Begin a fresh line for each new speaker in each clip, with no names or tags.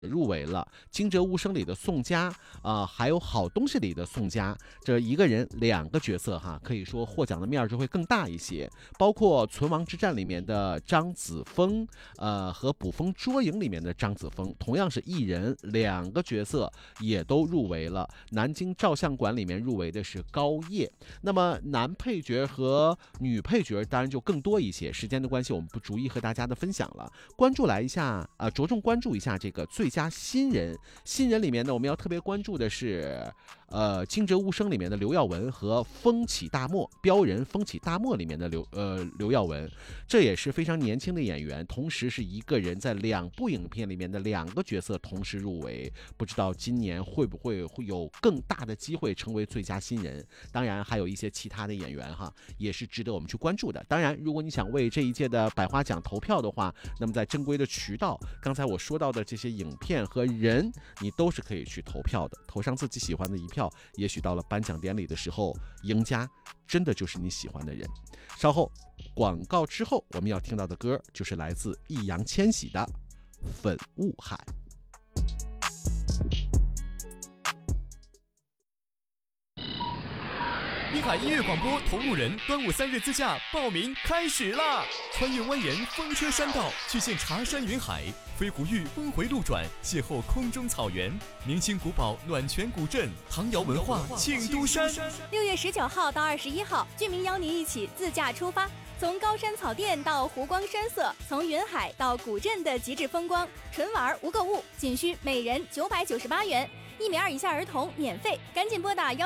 入围了，惊蛰无声里的宋佳还有好东西里的宋佳，这一个人2个角色哈，可以说获奖的面就会更大一些。包括存亡之战里面的张子枫，和捕风捉影里面的张子枫，同样是艺人，2个角色也都入围了。南京照相馆里面入围的是高叶，那么男配角和女配角当然就更多一些。时间的关系，我们不逐一和大家的分享了，关注来一下着重关注一下这个最佳新人。新人里面呢，我们要特别关注的是惊蛰无声里面的刘耀文和风起大漠标人风起大漠里面的刘耀文，这也是非常年轻的演员，同时是一个人在2部影片里面的2个角色同时入围，不知道今年会不会有更大的机会成为最佳新人。当然还有一些其他的演员哈，也是值得我们去关注的。当然如果你想为这一届的百花奖投票的话，那么在正规的渠道，刚才我说到的这些影片和人，你都是可以去投票的，投上自己喜欢的一票，也许到了颁奖典礼的时候，赢家真的就是你喜欢的人。稍后广告之后，我们要听到的歌就是来自易烊千玺的《粉雾海》。
滨海音乐广播同路人端午3日自驾报名开始啦！穿越蜿蜒风车山道，去见茶山云海，飞狐峪峰回路转，邂逅空中草原，明星古堡暖泉古镇，唐窑文化庆都山。
6月19号到21号，俊明邀您一起自驾出发，从高山草甸到湖光山色，从云海到古镇的极致风光，纯玩无购物，仅需每人998元。1米2以下儿童免费，赶紧拨打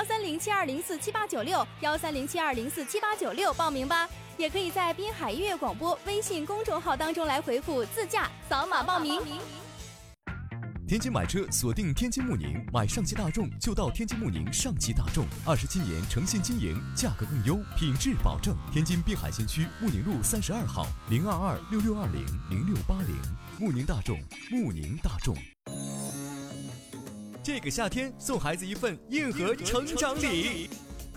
13072047896，13072047896报名吧。也可以在滨海音乐广播微信公众号当中来回复自驾，扫码报名。
天津买车锁定天津慕宁，买上汽大众就到天津慕宁上汽大众，27年诚信经营，价格更优，品质保证。天津滨海新区慕宁路32号，02266200680，慕宁大众，慕宁大众。这个夏天送孩子一份硬核成长礼。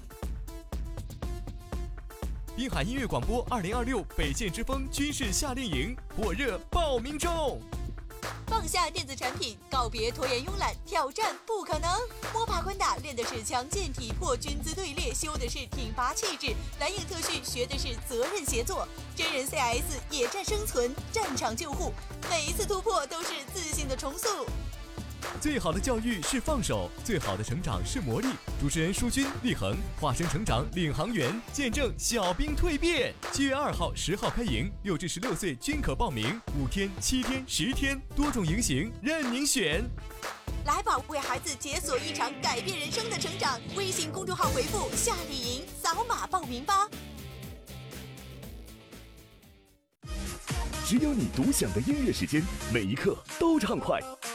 滨海音乐广播2026北线之风军事夏令营火热报名中。
放下电子产品，告别拖延慵懒，挑战不可能。摸爬滚打练的是强健体魄，军姿队列修的是挺拔气质，蓝影特训学的是责任协作，真人 CIS 野战生存，战场救护，每一次突破都是自信的重塑。
最好的教育是放手，最好的成长是磨砺。主持人舒军、立恒化身成长领航员，见证小兵蜕变。7月2号、10号开营，6至16岁均可报名，5天、7天、10天，多种营型任您选。
来吧，为孩子解锁一场改变人生的成长。微信公众号回复夏令营，扫码报名吧。
只有你独享的音乐时间，每一刻都畅快。